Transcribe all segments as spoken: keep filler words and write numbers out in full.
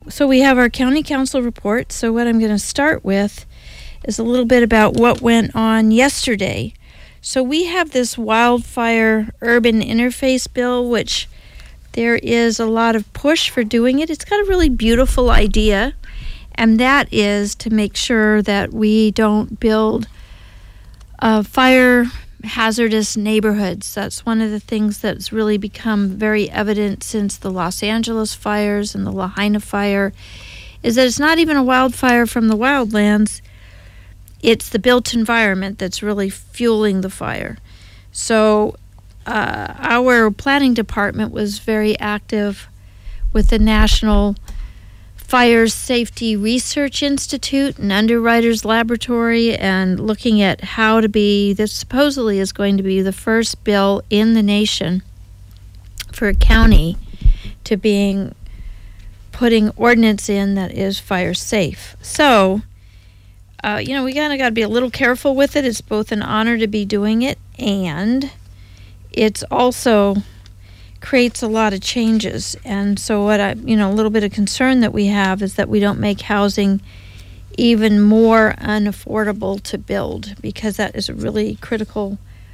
so we have our county council report. So what I'm going to start with is a little bit about what went on yesterday. So we have this wildfire urban interface bill, which there is a lot of push for doing it. It's got a really beautiful idea, and that is to make sure that we don't build uh, fire hazardous neighborhoods. That's one of the things that's really become very evident since the Los Angeles fires and the Lahaina fire, is that it's not even a wildfire from the wildlands. It's the built environment that's really fueling the fire. So uh, our planning department was very active with the National Fire Safety Research Institute and Underwriters Laboratory, and looking at how to be, this supposedly is going to be the first bill in the nation for a county to being putting ordinance in that is fire safe. So, uh, you know, we kind of got to be a little careful with it. It's both an honor to be doing it, and it's also creates a lot of changes. And so what I, you know, a little bit of concern that we have is that we don't make housing even more unaffordable to build, because that is a really critical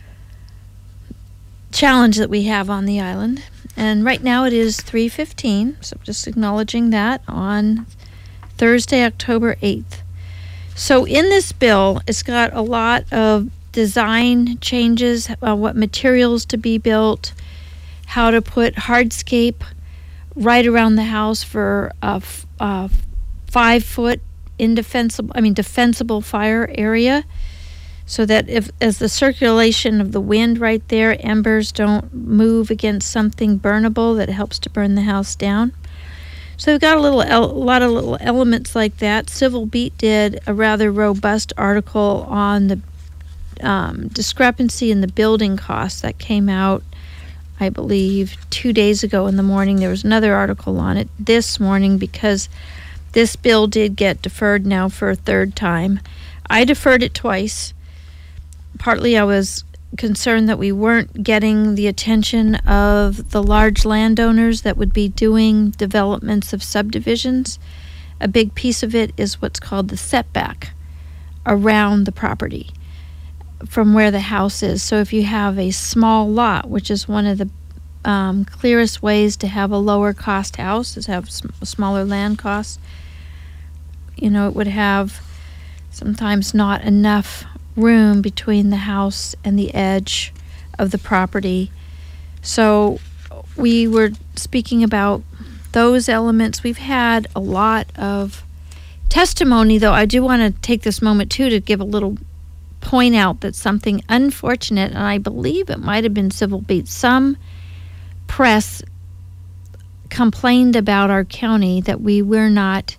challenge that we have on the island. And right now it is three fifteen, so just acknowledging that, on Thursday, October eighth. So in this bill, it's got a lot of design changes, uh, what materials to be built, how to put hardscape right around the house for a f- uh, five foot indefensible, I mean defensible fire area, so that if as the circulation of the wind right there, embers don't move against something burnable that helps to burn the house down. So we've got a little, el- a lot of little elements like that. Civil Beat did a rather robust article on the um, discrepancy in the building costs that came out, I believe, two days ago in the morning. There was another article on it this morning, because this bill did get deferred now for a third time. I deferred it twice. Partly I was concerned that we weren't getting the attention of the large landowners that would be doing developments of subdivisions. A big piece of it is what's called the setback around the property from where the house is. So if you have a small lot, which is one of the um, clearest ways to have a lower cost house, is have sm- smaller land costs, you know, it would have sometimes not enough room between the house and the edge of the property. So we were speaking about those elements. We've had a lot of testimony, though I do want to take this moment too to give a little point out that something unfortunate, and I believe it might have been Civil Beat, some press complained about our county that we were not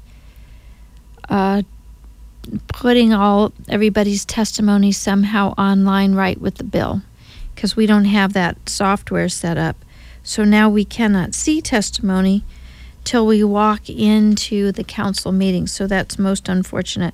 uh, putting all everybody's testimony somehow online right with the bill, because we don't have that software set up. So now we cannot see testimony till we walk into the council meeting. So that's most unfortunate.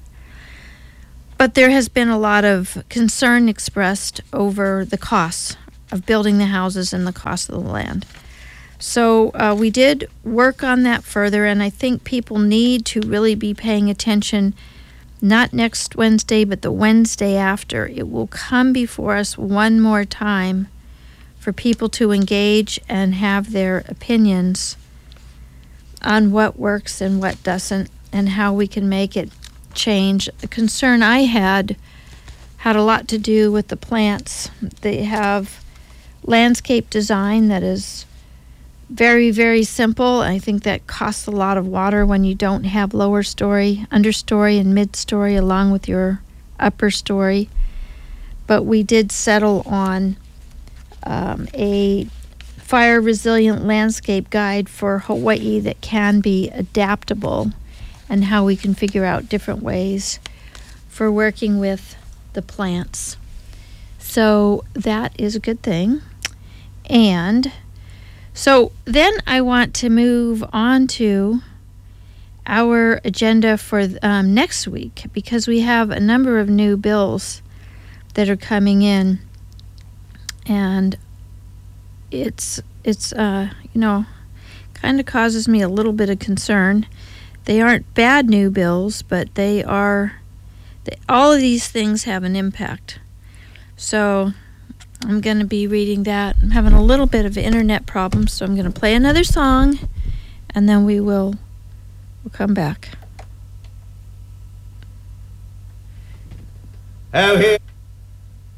But there has been a lot of concern expressed over the costs of building the houses and the cost of the land. So uh, we did work on that further, and I think people need to really be paying attention, not next Wednesday, but the Wednesday after. It will come before us one more time for people to engage and have their opinions on what works and what doesn't, and how we can make it change. The concern I had had a lot to do with the plants. They have landscape design that is very, very simple. I think that costs a lot of water when you don't have lower story, understory, and mid-story along with your upper story. But we did settle on um, a fire resilient landscape guide for Hawaii that can be adaptable, and how we can figure out different ways for working with the plants. So that is a good thing. And so then I want to move on to our agenda for um, next week, because we have a number of new bills that are coming in, and it's it's uh, you know, kind of causes me a little bit of concern, They aren't bad new bills, but they are, they, all of these things have an impact. So I'm going to be reading that. I'm having a little bit of internet problems, so I'm going to play another song, and then we will we'll come back. Have here.